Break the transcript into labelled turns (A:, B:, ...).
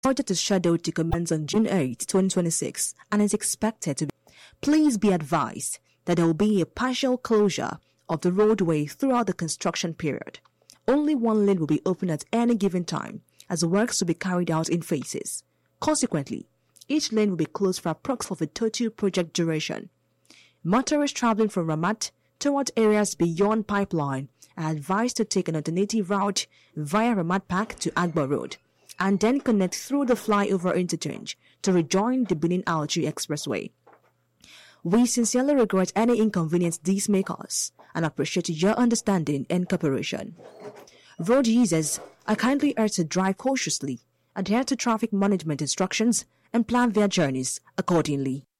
A: project is scheduled to commence on June 8, 2026 and is expected to be. Please be advised that there will be a partial closure of the roadway throughout the construction period. Only one lane will be open at any given time, as the works will be carried out in phases. Consequently, each lane will be closed for approximately the total project duration. Motorists traveling from Ramat toward areas beyond Pipeline are advised to take an alternative route via Ramat Park to Agbo Road and then connect through the flyover interchange to rejoin the Benin Algeria Expressway. We sincerely regret any inconvenience these may cause and appreciate your understanding and cooperation. Road users are kindly urged to drive cautiously, adhere to traffic management instructions, and plan their journeys accordingly.